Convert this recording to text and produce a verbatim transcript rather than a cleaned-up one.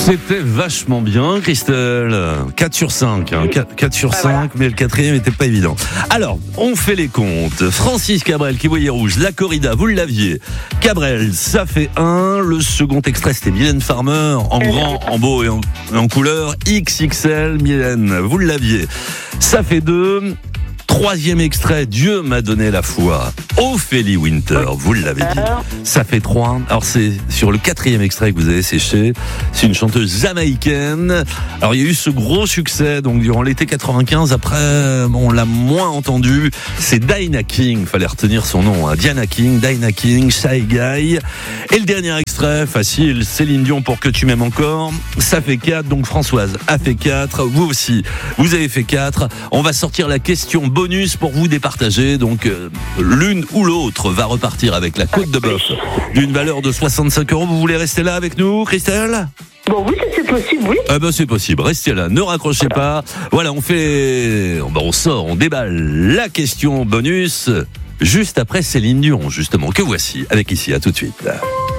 C'était vachement bien, Christelle. quatre sur cinq, hein. quatre sur cinq, voilà. Mais le quatrième n'était pas évident. Alors, on fait les comptes. Francis Cabrel qui voyait rouge, la corrida, vous l'aviez. Cabrel, ça fait un. Le second extrait, c'était Mylène Farmer, en grand, en beau et en, en couleur. X X L, Mylène, vous l'aviez. Ça fait deux. Troisième extrait, Dieu m'a donné la foi. Ophélie Winter, vous l'avez dit. Ça fait trois. Alors c'est sur le quatrième extrait que vous avez séché. C'est une chanteuse jamaïcaine. Alors il y a eu ce gros succès donc durant l'été quatre-vingt-quinze. Après, bon, on l'a moins entendu. C'est Dinah King. Fallait retenir son nom. Hein. Diana King, Dinah King, Shy Guy. Et le dernier extrait, facile, Céline Dion pour que tu m'aimes encore. Ça fait quatre. Donc Françoise a fait quatre. Vous aussi, vous avez fait quatre. On va sortir la question bonus pour vous départager. Donc euh, l'une ou l'autre va repartir avec la côte de bœuf d'une valeur de soixante-cinq euros. Vous voulez rester là avec nous, Christelle ? Bon oui, c'est possible, oui. Ah ben c'est possible, restez là, ne raccrochez pas. Voilà, on fait, ben on sort, on déballe la question bonus juste après Céline Dion, justement, que voici avec ici. À tout de suite.